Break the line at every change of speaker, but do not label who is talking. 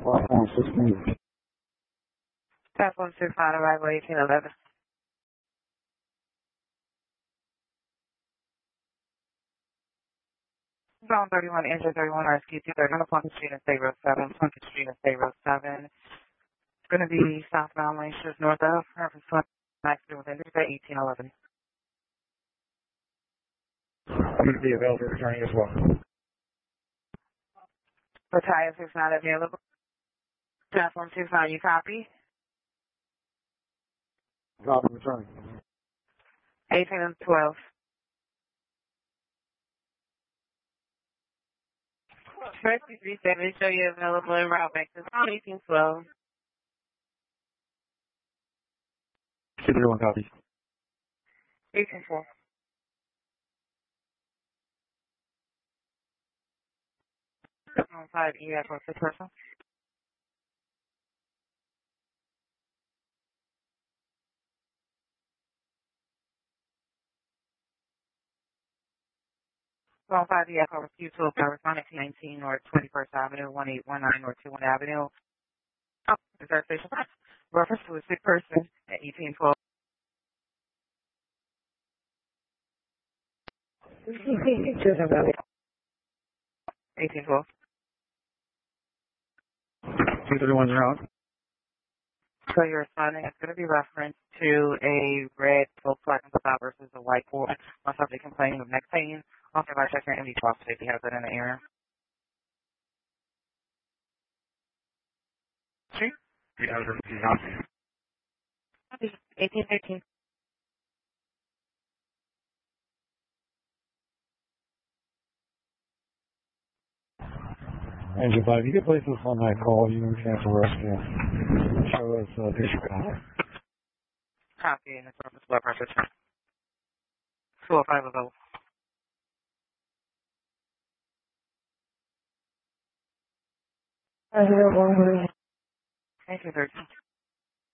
Platform 16.
Platform 25, arrival 1811. Zone 31, engine 31, rescue 230 on Plunkett Street and State Road 7, Plunkett Street and State Road 7. It's going to be southbound lane shift north of, reference 1, accident with injuries at 1811.
I'm going to be available for returning as well.
For tires, it's not available. Platform 25, you copy?
Copy returning.
18 and 12. First, 337, show you available in route back to 1812.
231 copies.
1812. 715 EF for 6 person. Zone 5 EF over Q2 Paris 19 North 21st Avenue, 1819 North 21 Avenue. Oh, reserve station. Reference to a sick person at 1812. 1812.
231 route.
So you're responding, it's going to be reference to a red Volkswagen Passat versus a white Ford. On subject complaining of neck pain. Also by checking your MD cost if you have that in the area. Sure. 1813.
Engine 5, you can place this on that call. You can cancel rescue. Show us patient call.
Copy and it's reference blood pressure. 205 of those. Thank you, 13.